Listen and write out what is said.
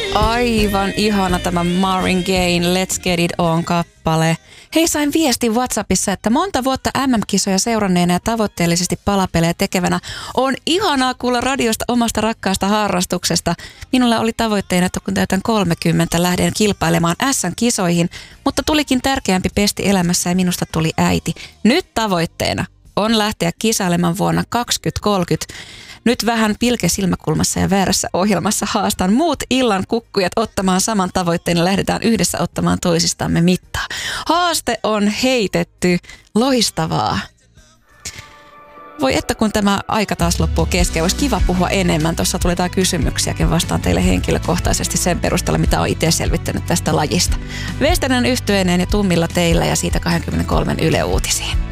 Aivan ihana tämä Marvin Gaye, Let's Get It On-kappale. Hei, sain viestin WhatsAppissa, että monta vuotta MM-kisoja seuranneena ja tavoitteellisesti palapelejä tekevänä on ihanaa kuulla radiosta omasta rakkaasta harrastuksesta. Minulla oli tavoitteena, että kun täytän 30, lähden kilpailemaan SN-kisoihin, mutta tulikin tärkeämpi pesti elämässä ja minusta tuli äiti. Nyt tavoitteena on lähteä kisailemaan vuonna 2030. Nyt vähän pilke silmäkulmassa ja väärässä ohjelmassa haastan muut illan kukkujat ottamaan saman tavoitteen ja lähdetään yhdessä ottamaan toisistamme mittaa. Haaste on heitetty. Loistavaa. Voi että kun tämä aika taas loppuu kesken, olisi kiva puhua enemmän. Tuossa tuli jotain kysymyksiäkin vastaan teille henkilökohtaisesti sen perusteella, mitä olen itse selvittänyt tästä lajista. Vesterinen yhtyeineen ja tummilla teillä ja siitä 23 Yle Uutisiin.